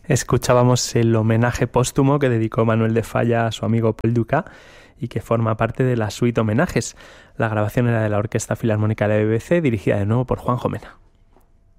Escuchábamos el homenaje póstumo que dedicó Manuel de Falla a su amigo Paul Dukas y que forma parte de la suite Homenajes. La grabación era de la Orquesta Filarmónica de la BBC, dirigida de nuevo por Juanjo Mena.